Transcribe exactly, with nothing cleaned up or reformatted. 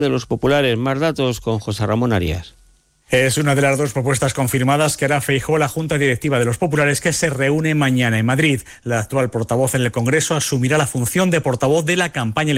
de los populares. Más datos con José Ramón Arias. Es una de las dos propuestas confirmadas que hará Feijóo a la Junta Directiva de los Populares, que se reúne mañana en Madrid. La actual portavoz en el Congreso asumirá la función de portavoz de la campaña electoral.